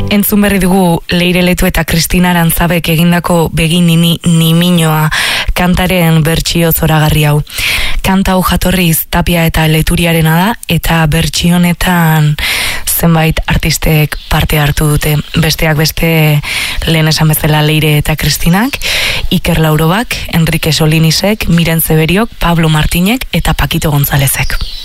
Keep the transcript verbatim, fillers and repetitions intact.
Entzun berri dugu Leire Leto eta Kristina Arantzabek egindako Begin nini niminoa kantaren bertsio zoragarri hau. Kanta hau jatorriz Tapia eta Leturiarena da eta bertsio honetan zenbait artistek parte hartu dute. Besteak beste lehen esan bezala Leire eta Kristinak, Iker Laurobak, Enrique Solinisek, Miren Zeberiok, Pablo Martinek eta Pakito Gonzalezek.